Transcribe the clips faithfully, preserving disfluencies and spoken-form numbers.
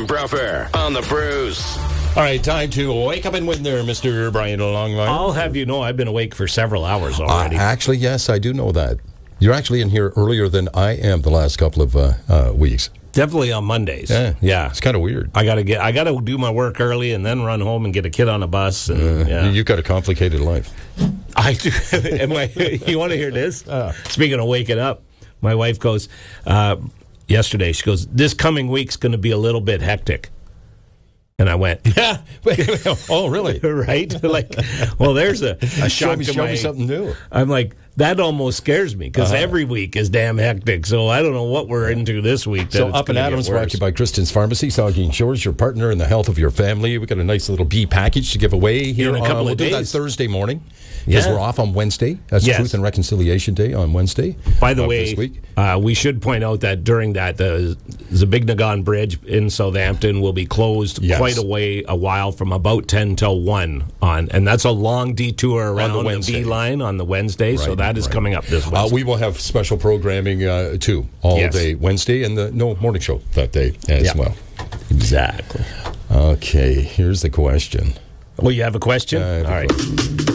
Brougher on the Bruce. All right, time to wake up and win there, Mister Brian Longline. I'll have you know I've been awake for several hours already. Uh, actually, yes, I do know that. You're actually in here earlier than I am the last couple of uh, uh, weeks. Definitely on Mondays. Yeah, yeah. It's kind of weird. I gotta get. I gotta do my work early and then run home and get a kid on a bus. And, uh, yeah. You've got a complicated life. I do. Am I, you want to hear this? Uh, Speaking of waking up, my wife goes uh, yesterday. She goes, "This coming week's going to be a little bit hectic." And I went, yeah. Oh, really? Right? Like, well, there's a, a shock show me, to show my, me something new. I'm like, that almost scares me because uh-huh. every week is damn hectic. So I don't know what we're into this week. So Up and Adams brought to you by Kristen's Pharmacy, Saugeen Shores, your partner in the health of your family. We got a nice little bee package to give away here. In a couple uh, of we'll days. do that Thursday morning because yeah. we're off on Wednesday. That's yes. Truth and Reconciliation Day on Wednesday. By the way, uh, we should point out that during that, the Zbigniegon Bridge in Southampton will be closed yes. quite a way, a while from about ten till one on, and that's a long detour around on the, the B line on the Wednesday. Right, so that is right. coming up this Wednesday. Uh, we will have special programming uh, too all yes. day Wednesday and the no morning show that day as yeah. well. Exactly. Okay, here's the question. Well, you have a question? Uh, all right. Question.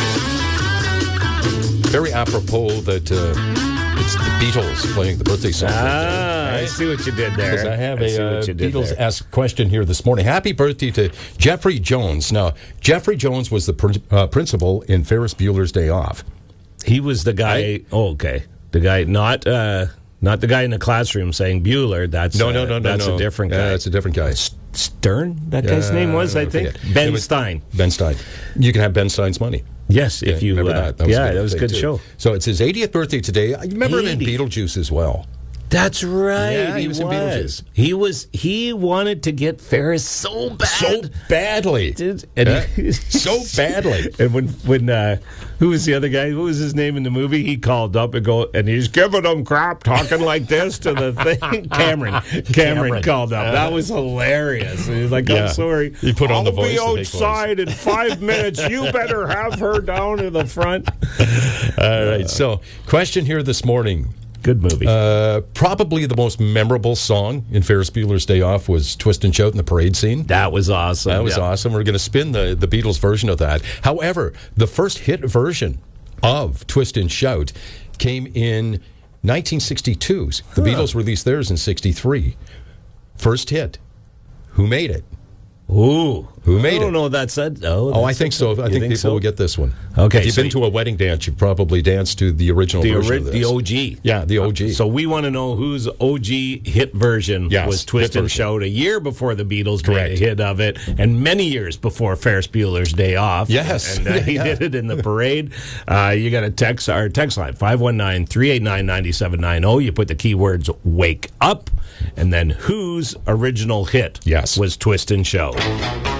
Very apropos that uh, it's the Beatles playing the birthday song. Ah, right? I see what you did there. Because I have I a uh, Beatles-esque question here this morning. Happy birthday to Jeffrey Jones. Now, Jeffrey Jones was the pr- uh, principal in Ferris Bueller's Day Off. He was the guy. Right? Oh, okay. The guy, not uh, not the guy in the classroom saying Bueller. That's no, no, no, uh, no. That's no. a different guy. Yeah, that's a different guy. Stern. That guy's uh, name was, I think, forget. Ben was Stein. Ben Stein. You can have Ben Stein's money. Yes, if yeah, you remember uh, that. that was yeah, that was a good too. show. So it's his eightieth birthday today. I remember eighty. him in Beetlejuice as well. That's right. Yeah, he, he was, was. in Beetlejuice. He was. He wanted to get Ferris so bad, so badly, Did, and yeah. he, so badly. And when when uh, who was the other guy? What was his name in the movie? He called up and go, and he's giving them crap, talking like this to the thing. Cameron, Cameron, Cameron called up. Uh, that was hilarious. And he's like, I'm yeah. sorry. He put on I'll the voice. I'll be outside in five minutes. You better have her down in the front. All right. So, question here this morning. Good movie. Uh, probably the most memorable song in Ferris Bueller's Day Off was Twist and Shout in the parade scene. That was awesome. That was yeah. awesome. We're going to spin the, the Beatles version of that. However, the first hit version of Twist and Shout came in nineteen sixty-two. The huh. Beatles released theirs in sixty-three. First hit. Who made it? Ooh. Who made it? I don't know what that said. Oh, oh I think so. I think, think people so? will get this one. Okay. If you've so been to a wedding dance, you've probably danced to the original the version ori- of this. The O G. Yeah, the O G. So we want to know whose O G hit version yes, was Twist and Shout a year before the Beatles Correct. made a hit of it, and many years before Ferris Bueller's Day Off. Yes. And uh, he yeah. did it in the parade. Uh, you got a text, our text line, five one nine, three eight nine, nine seven nine zero. You put the keywords wake up, and then whose original hit yes. was Twist and Shout.